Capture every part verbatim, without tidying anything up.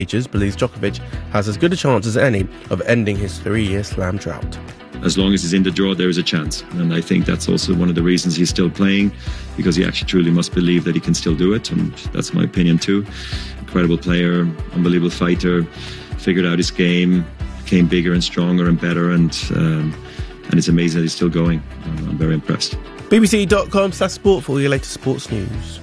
Majors believes Djokovic has as good a chance as any of ending his three-year slam drought. As long as he's in the draw, there is a chance. And I think that's also one of the reasons he's still playing, because he actually truly must believe that he can still do it. And that's my opinion too. Incredible player, unbelievable fighter, figured out his game, became bigger and stronger and better. And um, and it's amazing that he's still going. I'm very impressed. B B C dot com slash sport for all your latest sports news.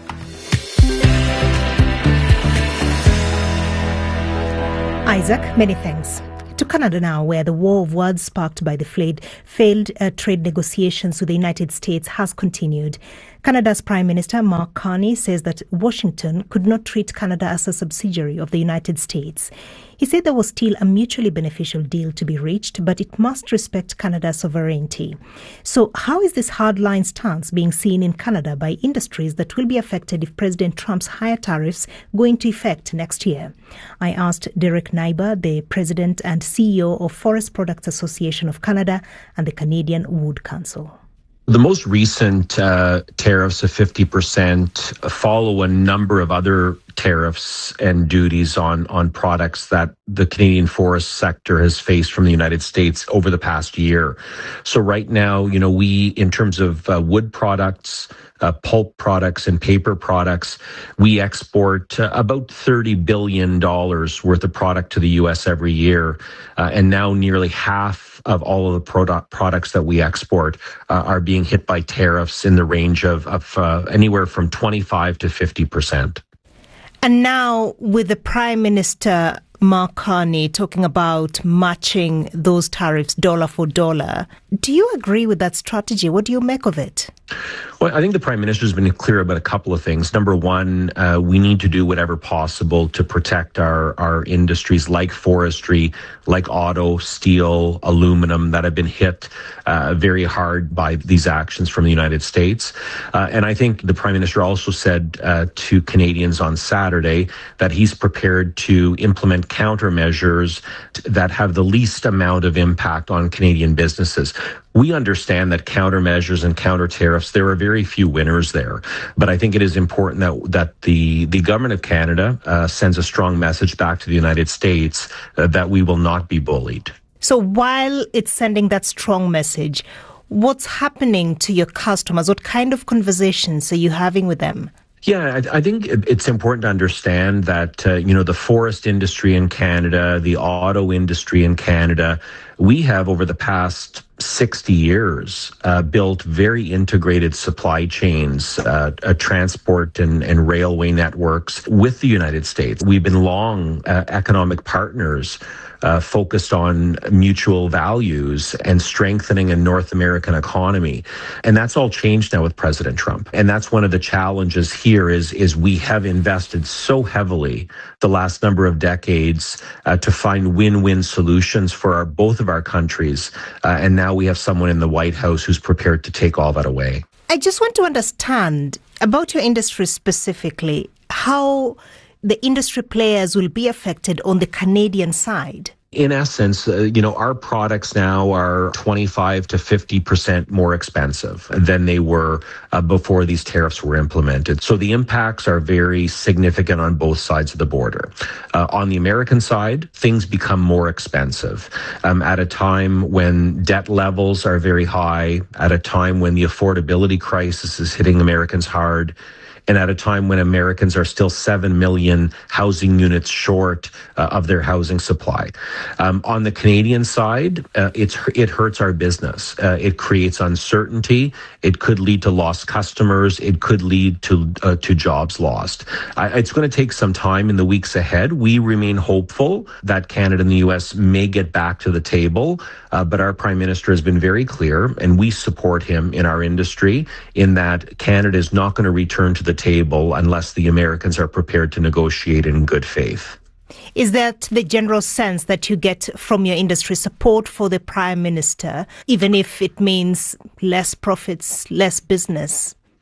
Isaac, many thanks. To Canada now, where the war of words sparked by the failed, failed uh, trade negotiations with the United States has continued. Canada's Prime Minister Mark Carney says that Washington could not treat Canada as a subsidiary of the United States. He said there was still a mutually beneficial deal to be reached, but it must respect Canada's sovereignty. So how is this hardline stance being seen in Canada by industries that will be affected if President Trump's higher tariffs go into effect next year? I asked Derek Neighbour, the President and C E O of Forest Products Association of Canada and the Canadian Wood Council. The most recent uh, tariffs of fifty percent follow a number of other tariffs and duties on, on products that the Canadian forest sector has faced from the United States over the past year. So right now, you know, we, in terms of uh, wood products, uh, pulp products and paper products, we export uh, about thirty billion dollars worth of product to the U S every year. Uh, and now nearly half of all of the product products that we export uh, are being hit by tariffs in the range of, of uh, anywhere from twenty-five to fifty percent. And now with the Prime Minister Mark Carney talking about matching those tariffs dollar for dollar, do you agree with that strategy? What do you make of it? Well, I think the Prime Minister has been clear about a couple of things. Number one, uh, we need to do whatever possible to protect our, our industries like forestry, like auto, steel, aluminum that have been hit uh, very hard by these actions from the United States. Uh, and I think the Prime Minister also said uh, to Canadians on Saturday that he's prepared to implement countermeasures that have the least amount of impact on Canadian businesses. We understand that countermeasures and counter tariffs, there are very few winners there. But I think it is important that that the, the government of Canada uh, sends a strong message back to the United States uh, that we will not be bullied. So while it's sending that strong message, what's happening to your customers? What kind of conversations are you having with them? Yeah, I, I think it's important to understand that, uh, you know, the forest industry in Canada, the auto industry in Canada, we have over the past sixty years uh, built very integrated supply chains, uh, uh, transport and, and railway networks with the United States. We've been long uh, economic partners Uh, focused on mutual values and strengthening a North American economy. And that's all changed now with President Trump. And that's one of the challenges here is, is we have invested so heavily the last number of decades uh, to find win-win solutions for our, both of our countries. Uh, and now we have someone in the White House who's prepared to take all that away. I just want to understand about your industry specifically, how the industry players will be affected on the Canadian side. In essence, uh, you know, our products now are twenty-five to fifty percent more expensive than they were uh, before these tariffs were implemented. So the impacts are very significant on both sides of the border. Uh, on the American side, things become more expensive um, at a time when debt levels are very high, at a time when the affordability crisis is hitting Americans hard, and at a time when Americans are still seven million housing units short uh, of their housing supply. Um, on the Canadian side, uh, it's, it hurts our business. Uh, it creates uncertainty. It could lead to lost customers. It could lead to uh, to jobs lost. I, it's going to take some time in the weeks ahead. We remain hopeful that Canada and the U S may get back to the table, uh, but our Prime Minister has been very clear, and we support him in our industry, in that Canada is not going to return to the table unless the Americans are prepared to negotiate in good faith. Is that the general sense that you get from your industry, support for the Prime Minister, even if it means less profits, less business?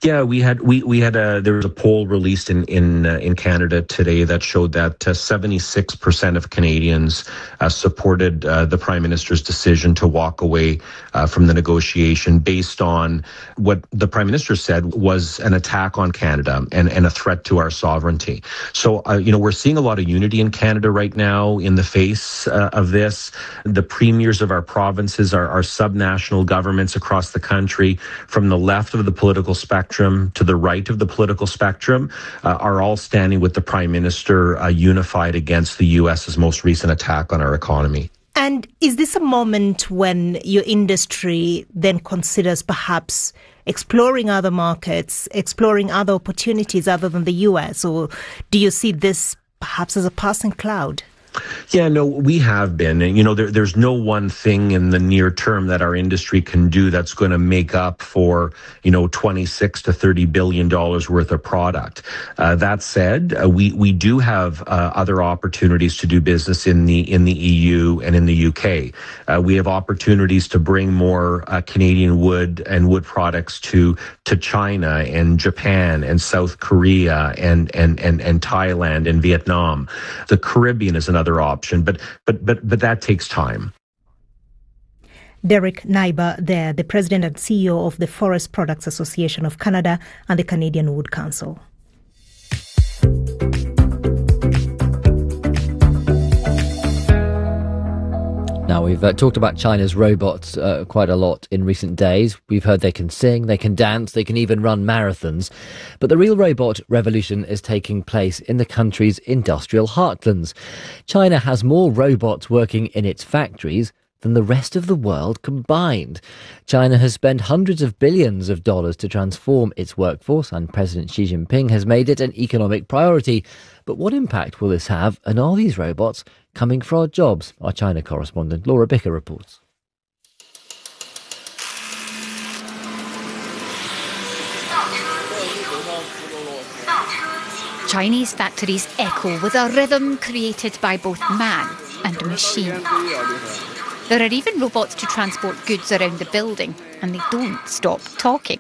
Yeah, we had we we had a there was a poll released in in uh, in Canada today that showed that uh, seventy-six percent of Canadians uh, supported uh, the Prime Minister's decision to walk away uh, from the negotiation based on what the Prime Minister said was an attack on Canada and and a threat to our sovereignty. So uh, you know, we're seeing a lot of unity in Canada right now in the face uh, of this. The premiers of our provinces, our, our subnational governments across the country, from the left of the political spectrum to the right of the political spectrum, uh, are all standing with the Prime Minister, uh, unified against the U S's most recent attack on our economy. And is this a moment when your industry then considers perhaps exploring other markets, exploring other opportunities other than the U S, or do you see this perhaps as a passing cloud? Yeah, no, we have been. And, you know, there, there's no one thing in the near term that our industry can do that's going to make up for, you know, twenty-six to thirty billion dollars worth of product. Uh, that said, uh, we, we do have uh, other opportunities to do business in the in the E U and in the U K. Uh, we have opportunities to bring more uh, Canadian wood and wood products to to China and Japan and South Korea and and and, and Thailand and Vietnam. The Caribbean is another option, but but but but that takes time. Derek Naiba there, the President and C E O of the Forest Products Association of Canada and the Canadian Wood Council. Now, we've uh, talked about China's robots uh, quite a lot in recent days. We've heard they can sing, they can dance, they can even run marathons. But the real robot revolution is taking place in the country's industrial heartlands. China has more robots working in its factories than the rest of the world combined. China has spent hundreds of billions of dollars to transform its workforce, and President Xi Jinping has made it an economic priority. But what impact will this have, and are these robots coming for our jobs? Our China correspondent Laura Bicker reports. Chinese factories echo with a rhythm created by both man and machine. There are even robots to transport goods around the building, and they don't stop talking.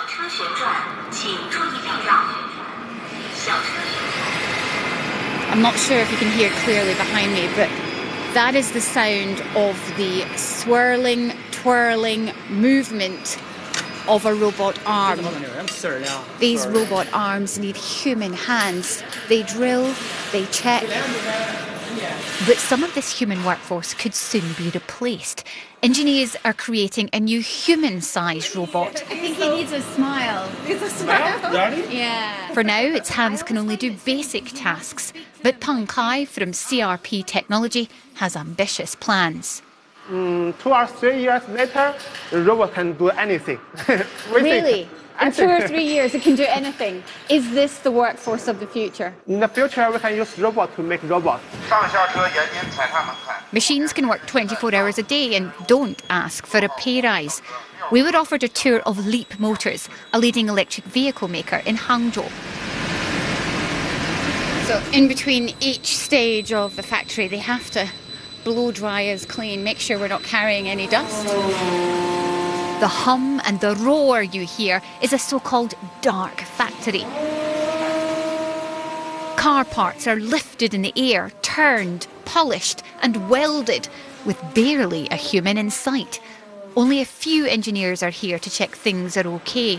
I'm not sure if you can hear clearly behind me, but that is the sound of the swirling, twirling movement of a robot arm. These robot arms need human hands. They drill, they check. But some of this human workforce could soon be replaced. Engineers are creating a new human-sized robot. I think he needs a smile. It's a smile? Yeah. For now, its hands can only do basic tasks. But Peng Kai from C R P Technology has ambitious plans. Mm, two or three years later, the robot can do anything. Really? In two or three years, it can do anything. Is this the workforce of the future? In the future, we can use robots to make robots. Machines can work twenty-four hours a day and don't ask for a pay rise. We were offered a tour of Leap Motors, a leading electric vehicle maker in Hangzhou. So in between each stage of the factory, they have to blow dry us clean, make sure we're not carrying any dust. The hum and the roar you hear is a so-called dark factory. Car parts are lifted in the air, turned, polished and welded with barely a human in sight. Only a few engineers are here to check things are okay.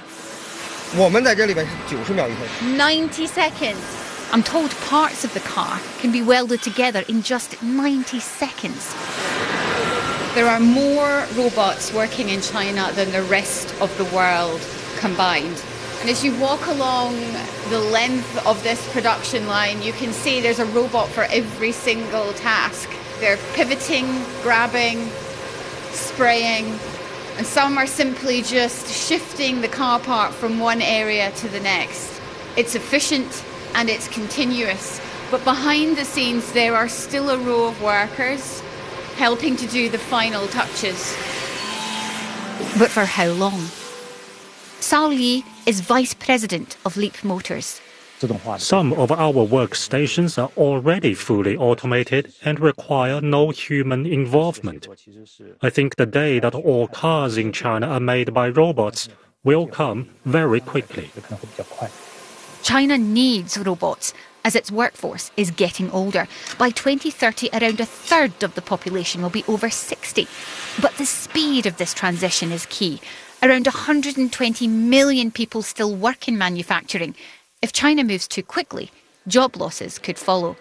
ninety seconds. I'm told parts of the car can be welded together in just ninety seconds. There are more robots working in China than the rest of the world combined. And as you walk along the length of this production line, you can see there's a robot for every single task. They're pivoting, grabbing, spraying, and some are simply just shifting the car part from one area to the next. It's efficient and it's continuous. But behind the scenes, there are still a row of workers helping to do the final touches. But for how long? Sao Li is vice president of Leap Motors. Some of our workstations are already fully automated and require no human involvement. I think the day that all cars in China are made by robots will come very quickly. China needs robots as its workforce is getting older. By twenty thirty, around a third of the population will be over sixty. But the speed of this transition is key. Around one hundred twenty million people still work in manufacturing. If China moves too quickly, job losses could follow.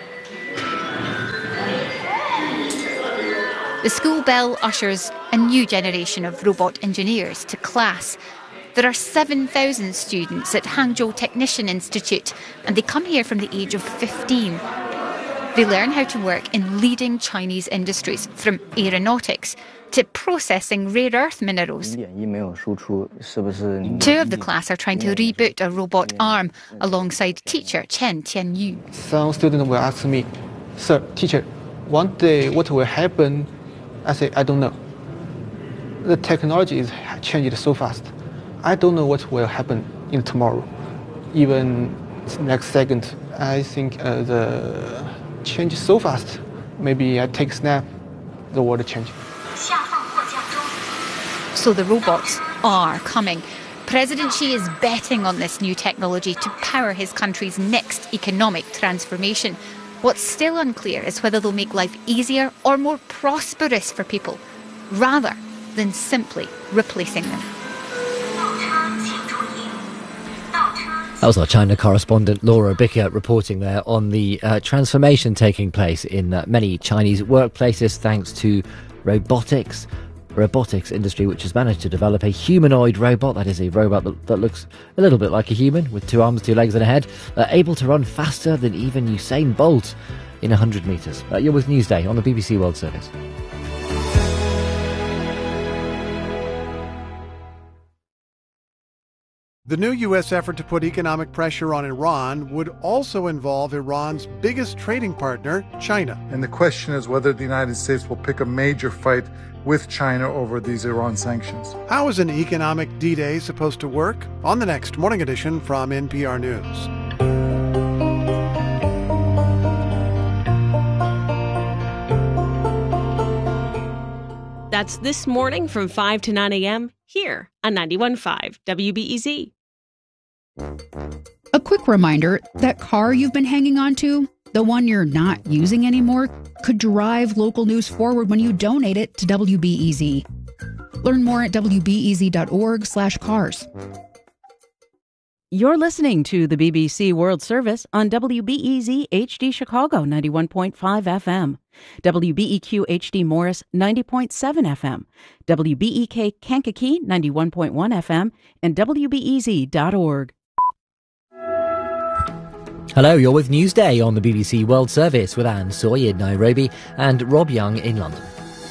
The school bell ushers a new generation of robot engineers to class. There are seven thousand students at Hangzhou Technician Institute, and they come here from the age of fifteen. They learn how to work in leading Chinese industries, from aeronautics to processing rare earth minerals. Two of the class are trying to reboot a robot arm alongside teacher Chen Tianyu. Some students will ask me, "Sir, teacher, one day what will happen?" I say, "I don't know. The technology is changing so fast. I don't know what will happen in tomorrow. Even next second, I think uh, the change is so fast. Maybe I take a snap, the world change." So the robots are coming. President Xi is betting on this new technology to power his country's next economic transformation. What's still unclear is whether they'll make life easier or more prosperous for people, rather than simply replacing them. That was our China correspondent Laura Bicker reporting there on the uh, transformation taking place in uh, many Chinese workplaces thanks to robotics. Robotics industry which has managed to develop a humanoid robot, that is a robot that, that looks a little bit like a human with two arms, two legs and a head, uh, able to run faster than even Usain Bolt in one hundred metres. Uh, you're with Newsday on the B B C World Service. The new U S effort to put economic pressure on Iran would also involve Iran's biggest trading partner, China. And the question is whether the United States will pick a major fight with China over these Iran sanctions. How is an economic D-Day supposed to work? On the next Morning Edition from N P R News. That's This Morning from five to nine a.m. here on ninety-one point five W B E Z. A quick reminder, that car you've been hanging on to, the one you're not using anymore, could drive local news forward when you donate it to W B E Z. Learn more at W B E Z dot org slash cars. You're listening to the B B C World Service on W B E Z H D Chicago ninety-one point five F M, W B E Q H D Morris ninety point seven F M, W B E K Kankakee ninety-one point one F M, and W B E Z dot org. Hello, you're with Newsday on the B B C World Service with Anne Soy in Nairobi and Rob Young in London.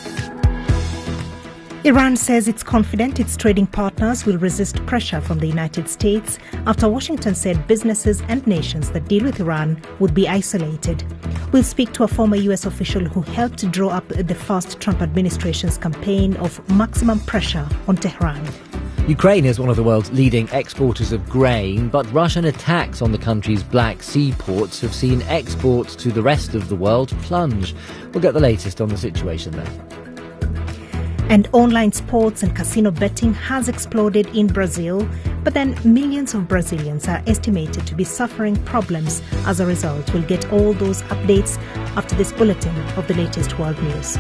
Iran says it's confident its trading partners will resist pressure from the United States after Washington said businesses and nations that deal with Iran would be isolated. We'll speak to a former U S official who helped draw up the first Trump administration's campaign of maximum pressure on Tehran. Ukraine is one of the world's leading exporters of grain, but Russian attacks on the country's Black Sea ports have seen exports to the rest of the world plunge. We'll get the latest on the situation there. And online sports and casino betting has exploded in Brazil, but then millions of Brazilians are estimated to be suffering problems as a result. We'll get all those updates after this bulletin of the latest world news.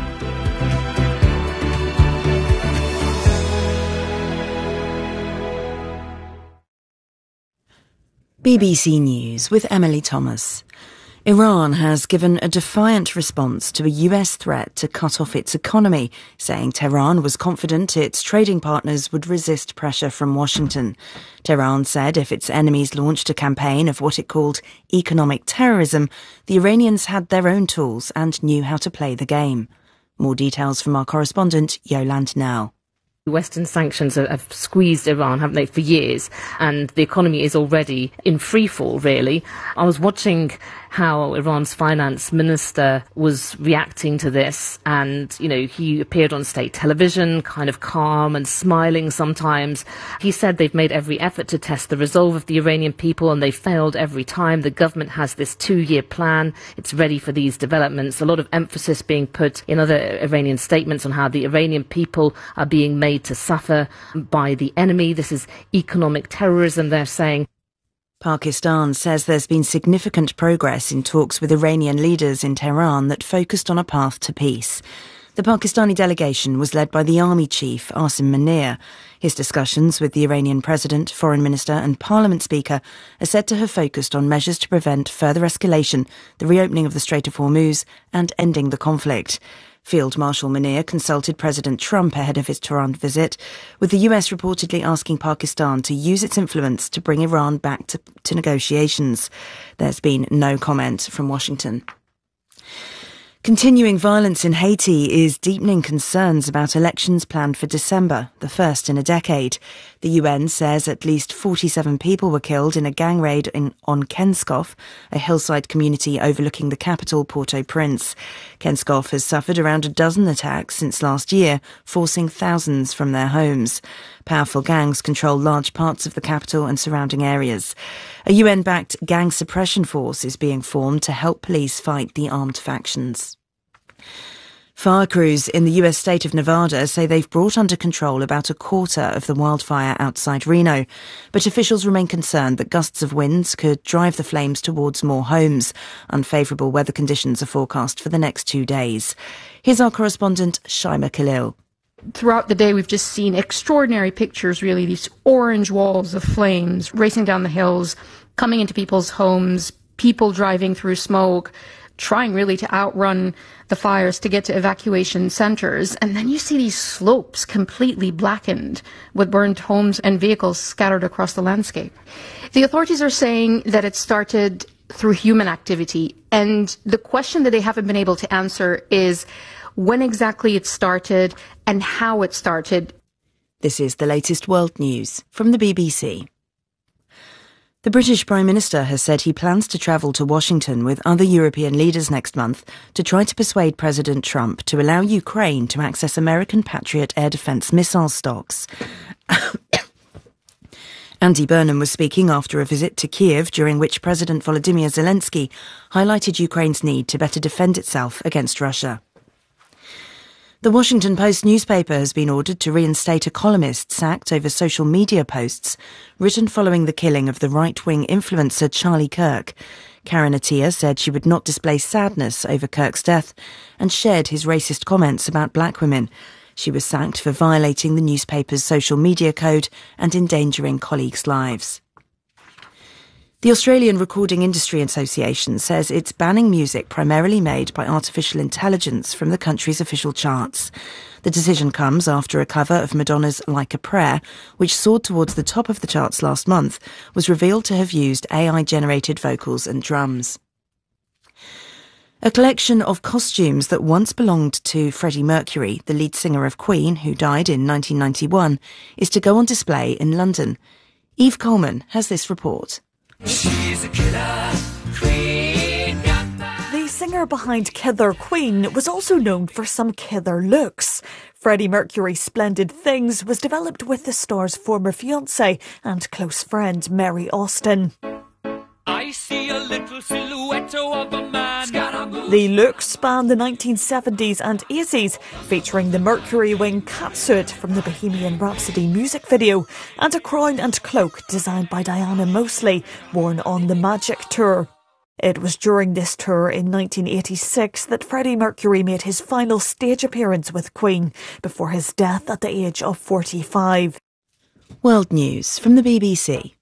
B B C News with Emily Thomas. Iran has given a defiant response to a U S threat to cut off its economy, saying Tehran was confident its trading partners would resist pressure from Washington. Tehran said if its enemies launched a campaign of what it called economic terrorism, the Iranians had their own tools and knew how to play the game. More details from our correspondent, Yolande Now. Western sanctions have squeezed Iran, haven't they, for years, and the economy is already in freefall, really. I was watching how Iran's finance minister was reacting to this. And, you know, he appeared on state television, kind of calm and smiling sometimes. He said they've made every effort to test the resolve of the Iranian people and they failed every time. The government has this two-year plan. It's ready for these developments. A lot of emphasis being put in other Iranian statements on how the Iranian people are being made to suffer by the enemy. This is economic terrorism, they're saying. Pakistan says there's been significant progress in talks with Iranian leaders in Tehran that focused on a path to peace. The Pakistani delegation was led by the army chief, Asim Munir. His discussions with the Iranian president, foreign minister and parliament speaker are said to have focused on measures to prevent further escalation, the reopening of the Strait of Hormuz and ending the conflict. Field Marshal Munir consulted President Trump ahead of his Tehran visit, with the U S reportedly asking Pakistan to use its influence to bring Iran back to, to negotiations. There's been no comment from Washington. Continuing violence in Haiti is deepening concerns about elections planned for December, the first in a decade. The U N says at least forty-seven people were killed in a gang raid in, on Kenskoff, a hillside community overlooking the capital, Port-au-Prince. Kenskoff has suffered around a dozen attacks since last year, forcing thousands from their homes. Powerful gangs control large parts of the capital and surrounding areas. A U N-backed gang suppression force is being formed to help police fight the armed factions. Fire crews in the U S state of Nevada say they've brought under control about a quarter of the wildfire outside Reno, but officials remain concerned that gusts of winds could drive the flames towards more homes. Unfavourable weather conditions are forecast for the next two days. Here's our correspondent, Shaima Khalil. Throughout the day, we've just seen extraordinary pictures, really, these orange walls of flames racing down the hills, coming into people's homes, people driving through smoke, trying really to outrun the fires to get to evacuation centres. And then you see these slopes completely blackened with burned homes and vehicles scattered across the landscape. The authorities are saying that it started through human activity. And the question that they haven't been able to answer is when exactly it started and how it started. This is the latest world news from the B B C. The British Prime Minister has said he plans to travel to Washington with other European leaders next month to try to persuade President Trump to allow Ukraine to access American Patriot air defence missile stocks. Andy Burnham was speaking after a visit to Kiev, during which President Volodymyr Zelensky highlighted Ukraine's need to better defend itself against Russia. The Washington Post newspaper has been ordered to reinstate a columnist sacked over social media posts written following the killing of the right-wing influencer Charlie Kirk. Karen Attiah said she would not display sadness over Kirk's death and shared his racist comments about black women. She was sacked for violating the newspaper's social media code and endangering colleagues' lives. The Australian Recording Industry Association says it's banning music primarily made by artificial intelligence from the country's official charts. The decision comes after a cover of Madonna's Like a Prayer, which soared towards the top of the charts last month, was revealed to have used A I-generated vocals and drums. A collection of costumes that once belonged to Freddie Mercury, the lead singer of Queen, who died in nineteen ninety-one, is to go on display in London. Eve Coleman has this report. She's a killer queen. The singer behind Killer Queen was also known for some killer looks. Freddie Mercury's Splendid Things was developed with the star's former fiancée and close friend Mary Austin. I see a little silhouette of a man. The looks span the nineteen seventies and eighties, featuring the Mercury Wing catsuit from the Bohemian Rhapsody music video and a crown and cloak designed by Diana Mosley, worn on the Magic Tour. It was during this tour in nineteen eighty-six that Freddie Mercury made his final stage appearance with Queen before his death at the age of forty-five. World News from the B B C.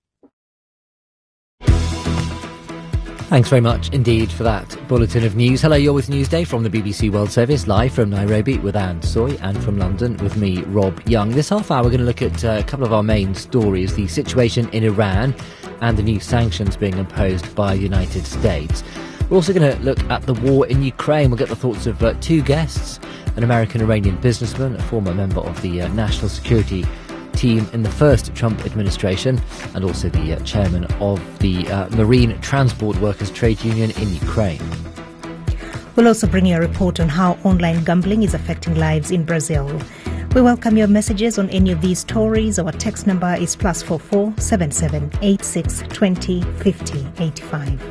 Thanks very much indeed for that bulletin of news. Hello, you're with Newsday from the B B C World Service, live from Nairobi with Anne Soy, and from London with me, Rob Young. This half hour we're going to look at uh, a couple of our main stories, the situation in Iran and the new sanctions being imposed by the United States. We're also going to look at the war in Ukraine. We'll get the thoughts of uh, two guests, an American-Iranian businessman, a former member of the uh, National Security team in the first Trump administration and also the uh, chairman of the uh, Marine Transport Workers Trade Union in Ukraine. We'll also bring you a report on how online gambling is affecting lives in Brazil. We welcome your messages on any of these stories. Our text number is plus four four seven seven eight six twenty fifty eighty five.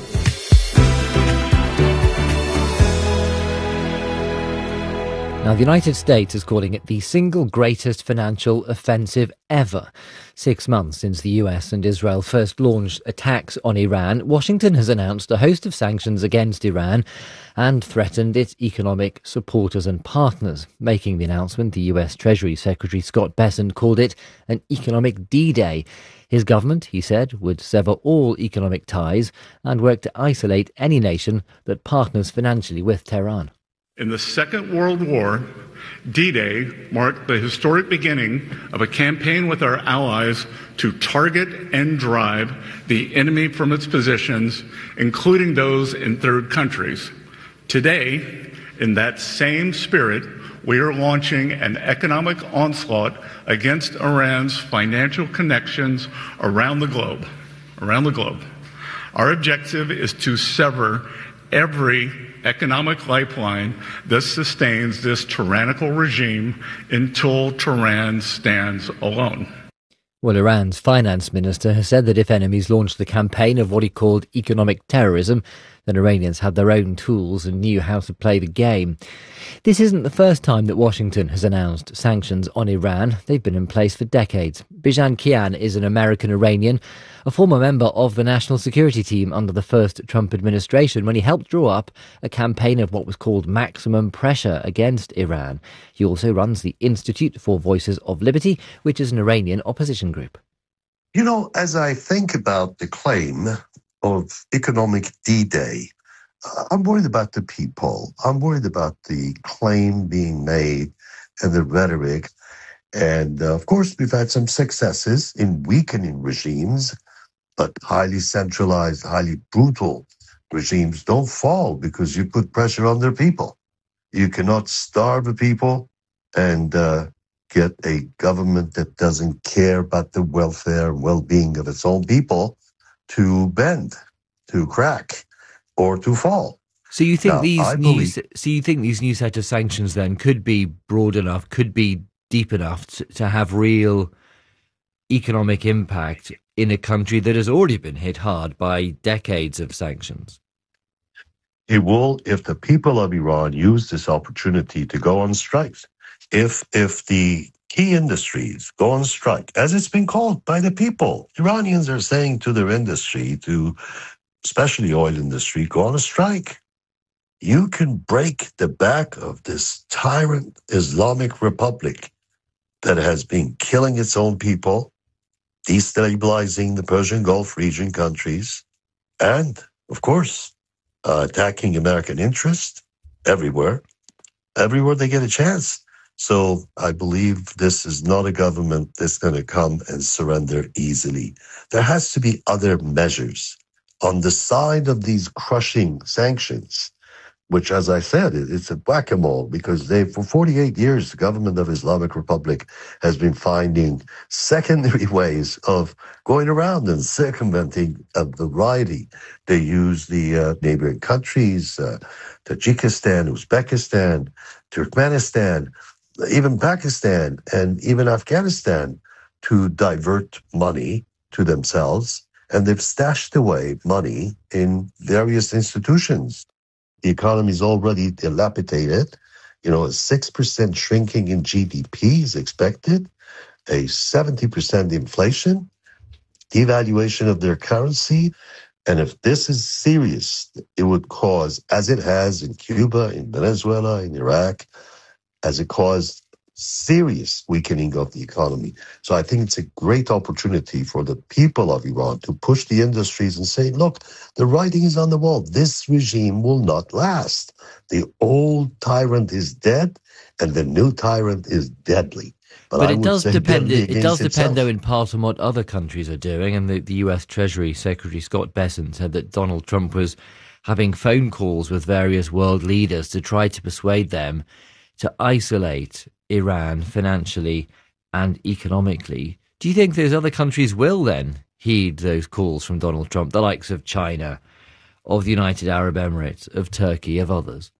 Now, the United States is calling it the single greatest financial offensive ever. Six months since the U S and Israel first launched attacks on Iran, Washington has announced a host of sanctions against Iran and threatened its economic supporters and partners. Making the announcement, the U S Treasury Secretary Scott Bessent called it an economic D-Day. His government, he said, would sever all economic ties and work to isolate any nation that partners financially with Tehran. In the Second World War, D-Day marked the historic beginning of a campaign with our allies to target and drive the enemy from its positions, including those in third countries. Today, in that same spirit, we are launching an economic onslaught against Iran's financial connections around the globe. Around the globe. Our objective is to sever every economic lifeline that sustains this tyrannical regime until Tehran stands alone. Well, Iran's finance minister has said that if enemies launched the campaign of what he called economic terrorism, then Iranians had their own tools and knew how to play the game. This isn't the first time that Washington has announced sanctions on Iran. They've been in place for decades. Bijan Kian is an American-Iranian, a former member of the national security team under the first Trump administration when he helped draw up a campaign of what was called maximum pressure against Iran. He also runs the Institute for Voices of Liberty, which is an Iranian opposition group. You know, as I think about the claim of economic D-Day, uh, I'm worried about the people. I'm worried about the claim being made and the rhetoric. And uh, of course, we've had some successes in weakening regimes, but highly centralized, highly brutal regimes don't fall because you put pressure on their people. You cannot starve the people and uh, get a government that doesn't care about the welfare and well-being of its own people to bend, to crack, or to fall. So you think now, these I new, believe, so you think these new set of sanctions then could be broad enough, could be deep enough to, to have real economic impact in a country that has already been hit hard by decades of sanctions? It will if the people of Iran use this opportunity to go on strikes. If if the key industries go on strike, as it's been called by the people, Iranians are saying to their industry, to especially oil industry, go on a strike. You can break the back of this tyrant Islamic Republic that has been killing its own people, destabilizing the Persian Gulf region countries, and, of course, uh, attacking American interests everywhere, everywhere they get a chance. So I believe this is not a government that's going to come and surrender easily. There has to be other measures on the side of these crushing sanctions, which, as I said, it's a whack-a-mole because they, for forty-eight years, the government of Islamic Republic has been finding secondary ways of going around and circumventing a variety. They use the uh, neighboring countries, uh, Tajikistan, Uzbekistan, Turkmenistan, even Pakistan, and even Afghanistan to divert money to themselves. And they've stashed away money in various institutions. The economy is already dilapidated. You know, a six percent shrinking in G D P is expected, a seventy percent inflation, devaluation of their currency. And if this is serious, it would cause, as it has in Cuba, in Venezuela, in Iraq, as it caused serious weakening of the economy. So I think it's a great opportunity for the people of Iran to push the industries and say, look, the writing is on the wall. This regime will not last. The old tyrant is dead and the new tyrant is deadly. But, but it does depend. It, it does itself. depend, though, in part on what other countries are doing. And the, the U S Treasury Secretary Scott Bessent said that Donald Trump was having phone calls with various world leaders to try to persuade them to isolate Iran financially and economically. Do you think those other countries will then heed those calls from Donald Trump, the likes of China, of the United Arab Emirates, of Turkey, of others?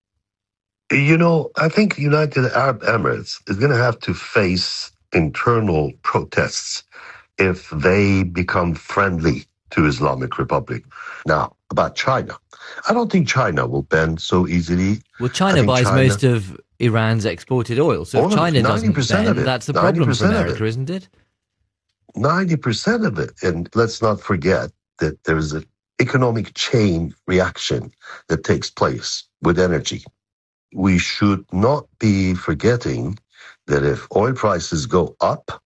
You know, I think United Arab Emirates is going to have to face internal protests if they become friendly to Islamic Republic. Now, about China, I don't think China will bend so easily. Well, China buys China, most of Iran's exported oil, so if China doesn't bend, it, that's the problem for America, it. isn't it? ninety percent of it. And let's not forget that there's an economic chain reaction that takes place with energy. We should not be forgetting that if oil prices go up,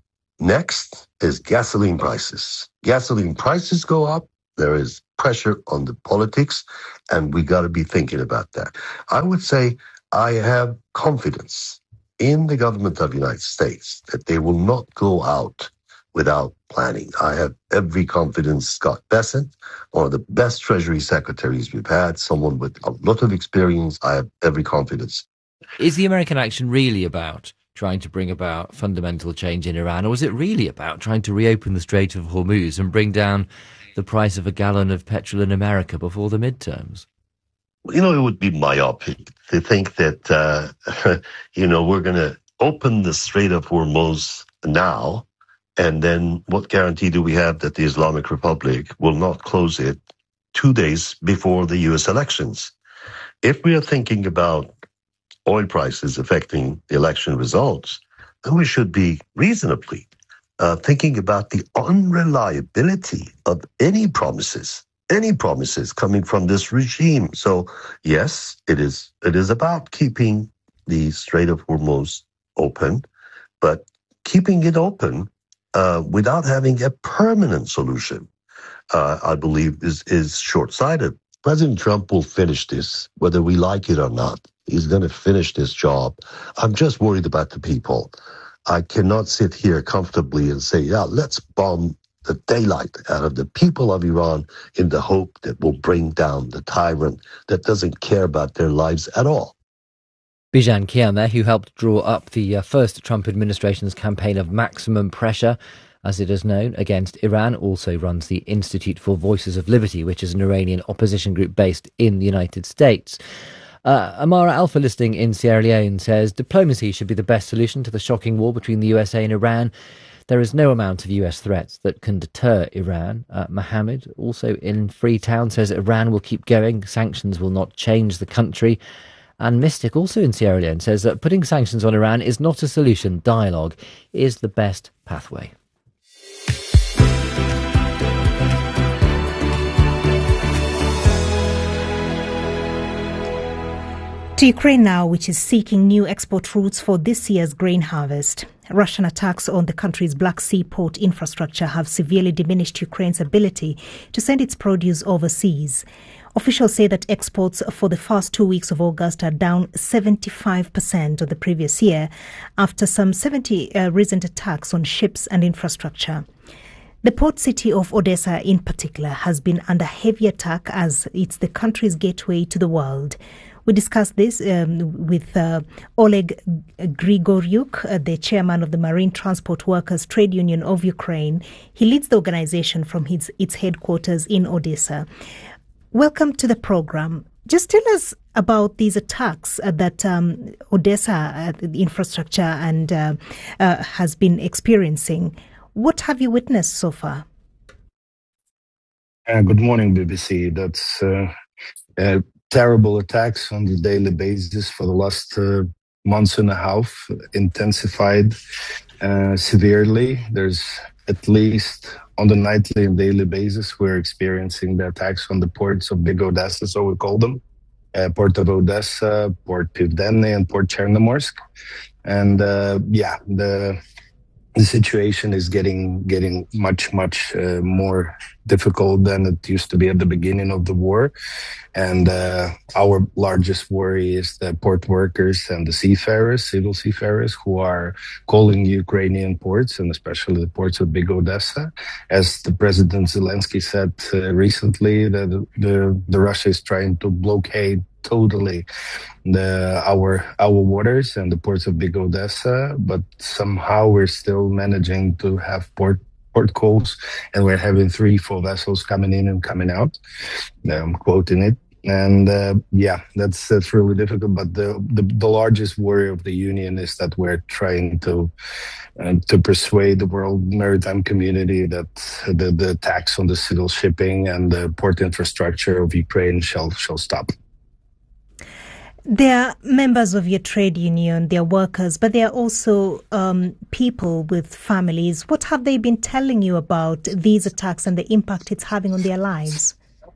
next is gasoline prices. Gasoline prices go up, there is pressure on the politics, and we got to be thinking about that. I would say I have confidence in the government of the United States that they will not go out without planning. I have every confidence. Scott Bessent, one of the best Treasury secretaries we've had, someone with a lot of experience. I have every confidence. Is the American action really about trying to bring about fundamental change in Iran, or is it really about trying to reopen the Strait of Hormuz and bring down the price of a gallon of petrol in America before the midterms? You know, it would be myopic to think that, uh, you know, we're going to open the Strait of Hormuz now, and then what guarantee do we have that the Islamic Republic will not close it two days before the U S elections? If we are thinking about oil prices affecting the election results, then we should be reasonably uh, thinking about the unreliability of any promises, any promises coming from this regime. So yes, it is it is about keeping the Strait of Hormuz open, but keeping it open uh, without having a permanent solution, uh, I believe, is, is short-sighted. President Trump will finish this, whether we like it or not. He's going to finish this job. I'm just worried about the people. I cannot sit here comfortably and say, yeah, let's bomb the daylight out of the people of Iran in the hope that will bring down the tyrant that doesn't care about their lives at all. Bijan Kian there, who helped draw up the uh, first Trump administration's campaign of maximum pressure, as it is known, against Iran, also runs the Institute for Voices of Liberty, which is an Iranian opposition group based in the United States. Uh, Amara Alpha listing in Sierra Leone says diplomacy should be the best solution to the shocking war between the U S A and Iran. There is no amount of U S threats that can deter Iran. Uh, Mohammed, also in Freetown, says Iran will keep going. Sanctions will not change the country. And Mystic, also in Sierra Leone, says that putting sanctions on Iran is not a solution. Dialogue is the best pathway. To Ukraine now, which is seeking new export routes for this year's grain harvest. Russian attacks on the country's Black Sea port infrastructure have severely diminished Ukraine's ability to send its produce overseas. Officials say that exports for the first two weeks of August are down seventy-five percent of the previous year after some seventy uh, recent attacks on ships and infrastructure. The port city of Odessa in particular has been under heavy attack as it's the country's gateway to the world. We discussed this um, with uh, Oleg Grigoryuk, uh, the chairman of the Marine Transport Workers Trade Union of Ukraine. He leads the organization from his, its headquarters in Odessa. Welcome to the program. Just tell us about these attacks uh, that um, Odessa uh, the infrastructure and uh, uh, has been experiencing. What have you witnessed so far? Uh, good morning, B B C. That's uh, uh, terrible attacks on the daily basis for the last uh, months and a half, intensified uh, severely. There's at least on the nightly and daily basis, we're experiencing the attacks on the ports of Big Odessa, so we call them, uh, Port of Odessa, Port Pivdennny, and Port Chernomorsk. And uh, yeah, the the situation is getting getting much, much uh, more difficult than it used to be at the beginning of the war. And uh, our largest worry is the port workers and the seafarers, civil seafarers, who are calling Ukrainian ports, and especially the ports of Big Odessa. As the President Zelensky said uh, recently, that the, the, the Russia is trying to blockade totally the our our waters and the ports of Big Odessa, but somehow we're still managing to have port port calls, and we're having three, four vessels coming in and coming out. I'm quoting it. And uh, yeah, that's that's really difficult. But the, the the largest worry of the union is that we're trying to uh, to persuade the world maritime community that the, the tax on the civil shipping and the port infrastructure of Ukraine shall shall stop. They are members of your trade union, they are workers, but they are also um, people with families. What have they been telling you about these attacks and the impact it's having on their lives?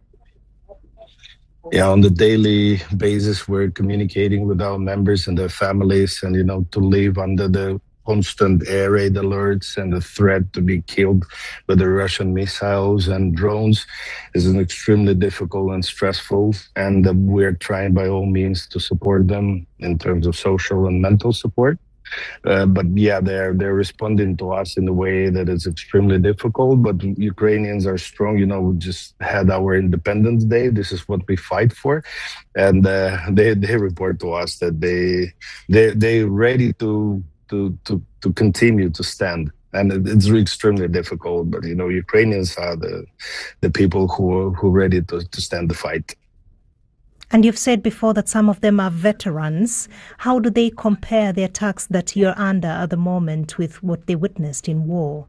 Yeah, on the daily basis, we're communicating with our members and their families, and, you know, to live under the constant air raid alerts and the threat to be killed by the Russian missiles and drones is an extremely difficult and stressful. And uh, we're trying by all means to support them in terms of social and mental support. Uh, but yeah, they're they're responding to us in a way that is extremely difficult. But Ukrainians are strong. You know, we just had our Independence Day. This is what we fight for, and uh, they they report to us that they they they're ready to to to to continue to stand. And it's extremely difficult. But you know, Ukrainians are the the people who who are ready to to stand the fight. And you've said before that some of them are veterans. How do they compare the attacks that you're under at the moment with what they witnessed in war?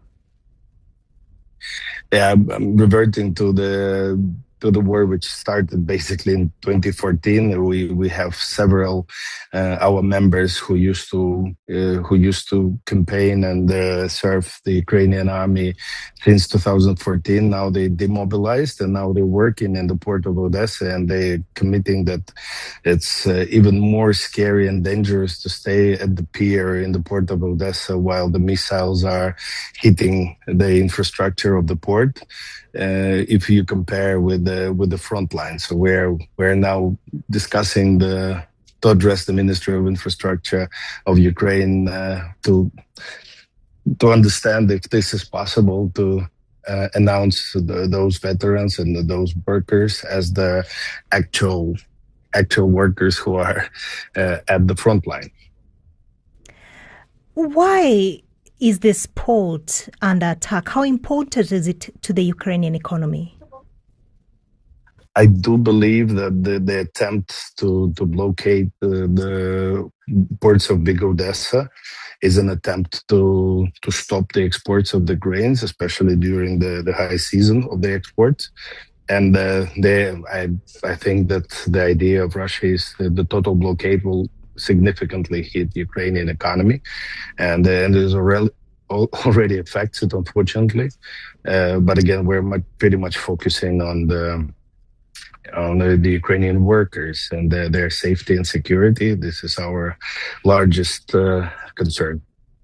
Yeah, I'm reverting to the to the war which started basically in twenty fourteen. We we have several uh, our members who used to uh, who used to campaign and uh, serve the Ukrainian army since two thousand fourteen. Now they demobilized and now they're working in the port of Odessa, and they're committing that it's uh, even more scary and dangerous to stay at the pier in the port of Odessa while the missiles are hitting the infrastructure of the port. Uh, if you compare with the with the front line, so we're we're now discussing the to address the Ministry of Infrastructure of Ukraine uh, to to understand if this is possible to uh, announce the, those veterans and those workers as the actual actual workers who are uh, at the front line. Why is this port under attack? How important is it to the Ukrainian economy? I do believe that the, the attempt to, to blockade the, the ports of Big Odessa is an attempt to to stop the exports of the grains, especially during the, the high season of the exports. And uh, they, I, I think that the idea of Russia is that the total blockade will significantly hit the Ukrainian economy, and, uh, and there's already already affects it, unfortunately. Uh, but again, we're much, pretty much focusing on the on the, the Ukrainian workers and their, their safety and security. This is our largest uh, concern.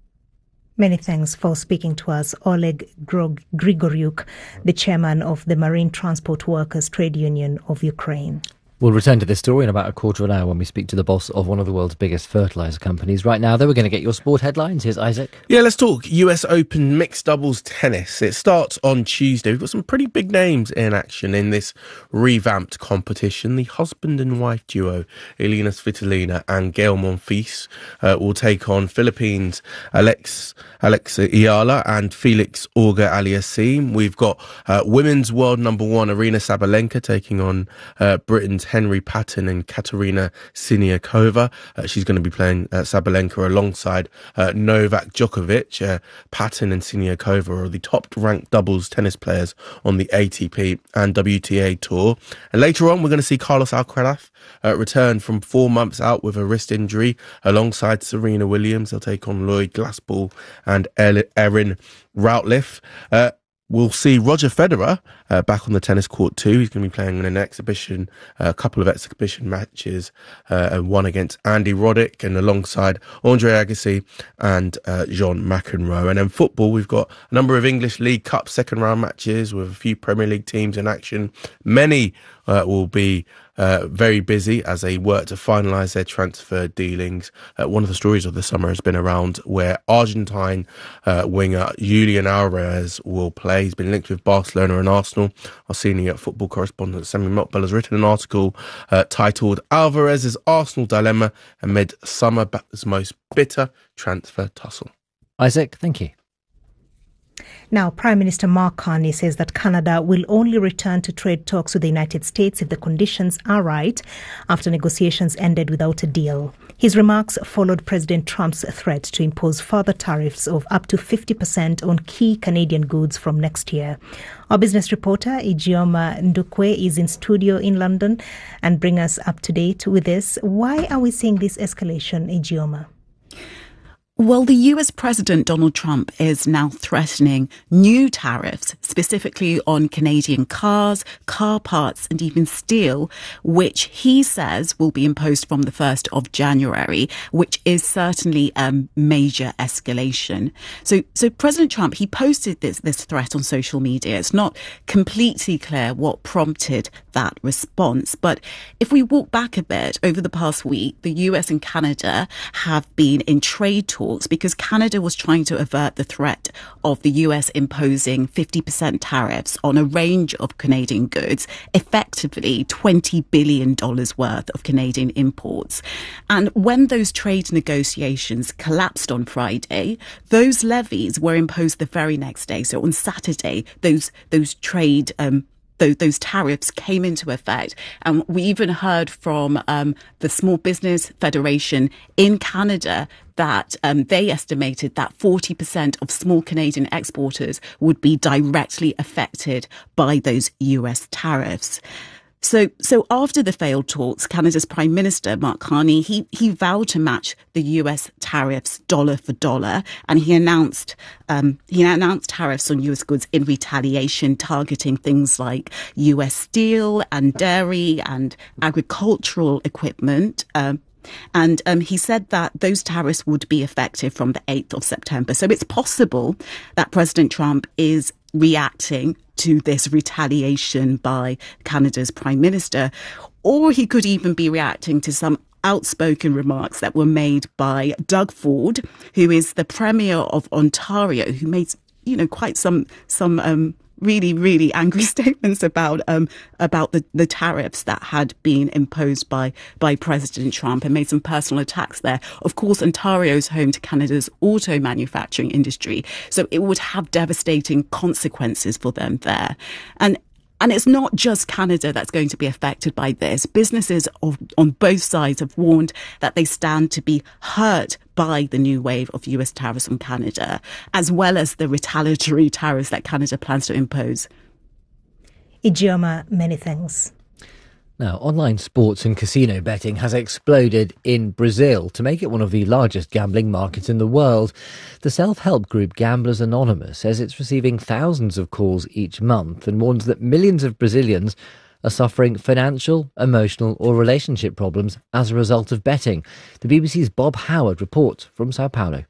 Many thanks for speaking to us, Oleg Grigoryuk, the chairman of the Marine Transport Workers Trade Union of Ukraine. We'll return to this story in about a quarter of an hour when we speak to the boss of one of the world's biggest fertiliser companies. Right now, though, we're going to get your sport headlines. Here's Isaac. Yeah, let's talk U S Open mixed doubles tennis. It starts on Tuesday. We've got some pretty big names in action in this revamped competition. The husband and wife duo, Elina Svitolina and Gael Monfils, uh, will take on Philippines' Alex Alexa Ayala and Felix Auger-Aliassime. We've got uh, women's world number one, Aryna Sabalenka, taking on uh, Britain's Henry Patton and Katerina Siniakova. Uh, she's going to be playing uh, Sabalenka alongside uh, Novak Djokovic. Uh, Patton and Siniakova are the top-ranked doubles tennis players on the A T P and W T A tour. And later on, we're going to see Carlos Alcaraz uh, return from four months out with a wrist injury alongside Serena Williams. They'll take on Lloyd Glassball and Erin Routliffe. Uh, We'll see Roger Federer uh, back on the tennis court too. He's going to be playing in an exhibition, a uh, couple of exhibition matches, uh, and one against Andy Roddick and alongside Andre Agassi and uh, John McEnroe. And then football, we've got a number of English League Cup second round matches with a few Premier League teams in action. Many uh, will be uh, very busy as they work to finalise their transfer dealings. Uh, one of the stories of the summer has been around where Argentine uh, winger Julian Alvarez will play. He's been linked with Barcelona and Arsenal. Our senior football correspondent Sammy Mokbel has written an article uh, titled Alvarez's Arsenal Dilemma Amid Summer's Most Bitter Transfer Tussle. Isaac, thank you. Now, Prime Minister Mark Carney says that Canada will only return to trade talks with the United States if the conditions are right after negotiations ended without a deal. His remarks followed President Trump's threat to impose further tariffs of up to fifty percent on key Canadian goods from next year. Our business reporter, Ijeoma Ndukwe, is in studio in London and bring us up to date with this. Why are we seeing this escalation, Ijeoma? Well, the U S President Donald Trump is now threatening new tariffs, specifically on Canadian cars, car parts, and even steel, which he says will be imposed from the first of January, which is certainly a major escalation. So, so President Trump, he posted this, this threat on social media. It's not completely clear what prompted that response. But if we walk back a bit, over the past week, the U S and Canada have been in trade talks because Canada was trying to avert the threat of the U S imposing fifty percent tariffs on a range of Canadian goods, effectively twenty billion dollars worth of Canadian imports. And when those trade negotiations collapsed on Friday, those levies were imposed the very next day. So on Saturday, those those trade um Those, those tariffs came into effect. And we even heard from um, the Small Business Federation in Canada that um, they estimated that forty percent of small Canadian exporters would be directly affected by those U S tariffs. So, so after the failed talks, Canada's Prime Minister, Mark Carney, he, he vowed to match the U S tariffs dollar for dollar. And he announced, um, he announced tariffs on U S goods in retaliation, targeting things like U S steel and dairy and agricultural equipment. Um, And um, he said that those tariffs would be effective from the eighth of September. So it's possible that President Trump is reacting to this retaliation by Canada's Prime Minister, or he could even be reacting to some outspoken remarks that were made by Doug Ford, who is the Premier of Ontario, who made, you know, quite some some um really, really angry statements about um about the, the tariffs that had been imposed by by President Trump, and made some personal attacks there. Of course, Ontario is home to Canada's auto manufacturing industry, so it would have devastating consequences for them there. And And it's not just Canada that's going to be affected by this. Businesses of, on both sides have warned that they stand to be hurt by the new wave of U S tariffs on Canada, as well as the retaliatory tariffs that Canada plans to impose. Ijeoma, many thanks. Now, online sports and casino betting has exploded in Brazil to make it one of the largest gambling markets in the world. The self-help group Gamblers Anonymous says it's receiving thousands of calls each month and warns that millions of Brazilians are suffering financial, emotional or relationship problems as a result of betting. The B B C's Bob Howard reports from Sao Paulo.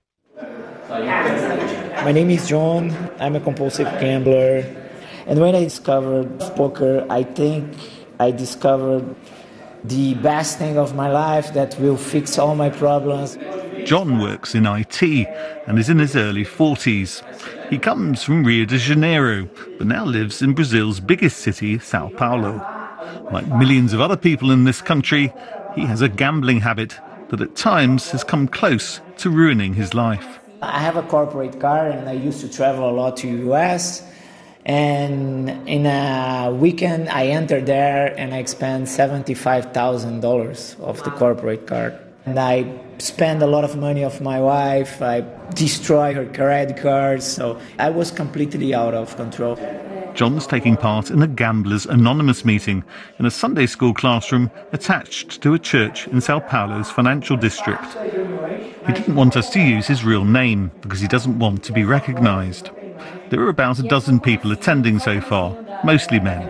My name is John. I'm a compulsive gambler. And when I discovered poker, I think I discovered the best thing of my life that will fix all my problems. John works in I T and is in his early forties. He comes from Rio de Janeiro, but now lives in Brazil's biggest city, Sao Paulo. Like millions of other people in this country, he has a gambling habit that at times has come close to ruining his life. I have a corporate car and I used to travel a lot to U S, and in a weekend I enter there and I spend seventy-five thousand dollars of the corporate card. And I spend a lot of money of my wife, I destroy her credit cards, so I was completely out of control. John's taking part in a Gamblers Anonymous meeting in a Sunday school classroom attached to a church in Sao Paulo's financial district. He didn't want us to use his real name because he doesn't want to be recognised. There are about a dozen people attending so far, mostly men.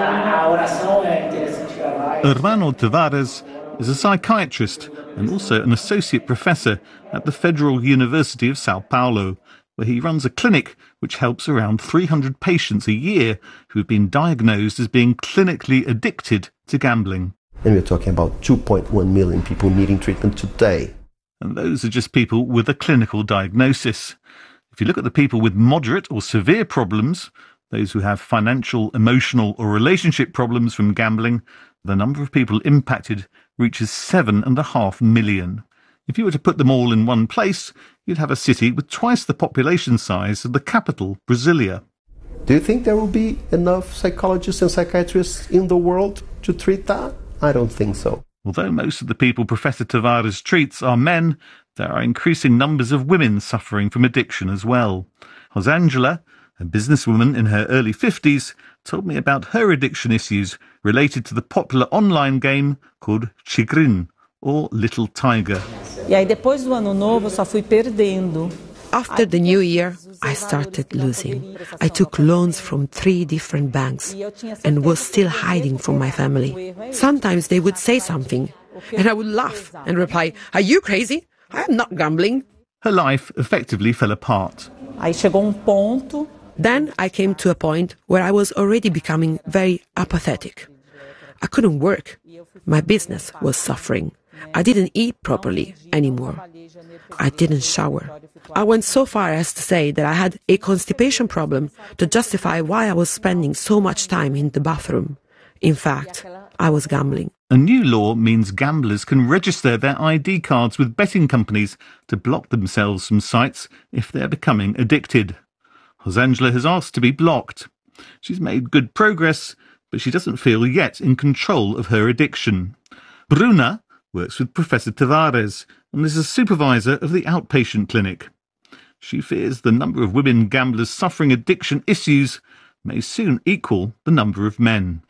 Hermano Tavares is a psychiatrist and also an associate professor at the Federal University of Sao Paulo, where he runs a clinic which helps around three hundred patients a year who have been diagnosed as being clinically addicted to gambling. And we're talking about two point one million people needing treatment today. And those are just people with a clinical diagnosis. If you look at the people with moderate or severe problems, those who have financial, emotional or relationship problems from gambling, the number of people impacted reaches seven and a half million. If you were to put them all in one place, you'd have a city with twice the population size of the capital, Brasilia. Do you think there will be enough psychologists and psychiatrists in the world to treat that? I don't think so. Although most of the people Professor Tavares treats are men, there are increasing numbers of women suffering from addiction as well. Rosângela, a businesswoman in her early fifties, told me about her addiction issues related to the popular online game called Tigrinho, or Little Tiger. E aí depois do ano novo só fui perdendo. After the new year, I started losing. I took loans from three different banks and was still hiding from my family. Sometimes they would say something, and I would laugh and reply, "Are you crazy? I am not gambling." Her life effectively fell apart. Aí chegou um ponto. Then I came to a point where I was already becoming very apathetic. I couldn't work. My business was suffering. I didn't eat properly anymore. I didn't shower. I went so far as to say that I had a constipation problem to justify why I was spending so much time in the bathroom. In fact, I was gambling. A new law means gamblers can register their I D cards with betting companies to block themselves from sites if they're becoming addicted. Rosângela has asked to be blocked. She's made good progress, but she doesn't feel yet in control of her addiction. Bruna works with Professor Tavares and is a supervisor of the outpatient clinic. She fears the number of women gamblers suffering addiction issues may soon equal the number of men.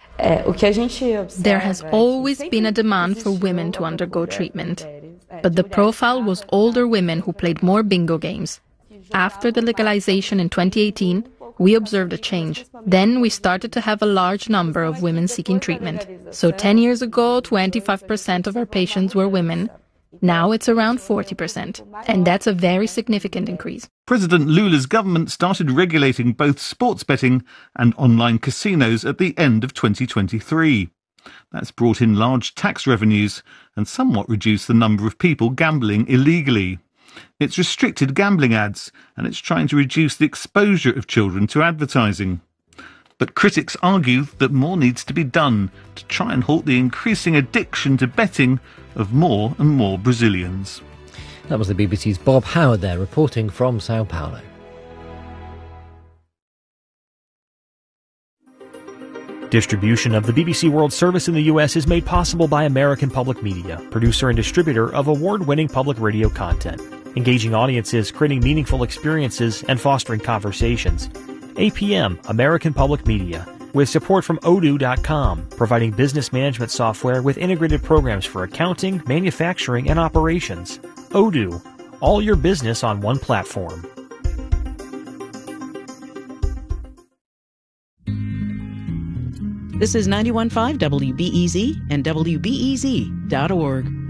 There has always been a demand for women to undergo treatment, but the profile was older women who played more bingo games. After the legalization in twenty eighteen, we observed a change. Then we started to have a large number of women seeking treatment. So ten years ago, twenty-five percent of our patients were women. Now it's around forty percent, and that's a very significant increase. President Lula's government started regulating both sports betting and online casinos at the end of twenty twenty-three. That's brought in large tax revenues and somewhat reduced the number of people gambling illegally. It's restricted gambling ads, and it's trying to reduce the exposure of children to advertising. But critics argue that more needs to be done to try and halt the increasing addiction to betting of more and more Brazilians. That was the B B C's Bob Howard there, reporting from Sao Paulo. Distribution of the B B C World Service in the U S is made possible by American Public Media, producer and distributor of award-winning public radio content, engaging audiences, creating meaningful experiences, and fostering conversations. A P M, American Public Media, with support from Odoo dot com, providing business management software with integrated programs for accounting, manufacturing, and operations. Odoo, all your business on one platform. This is ninety-one point five W B E Z and W B E Z dot org.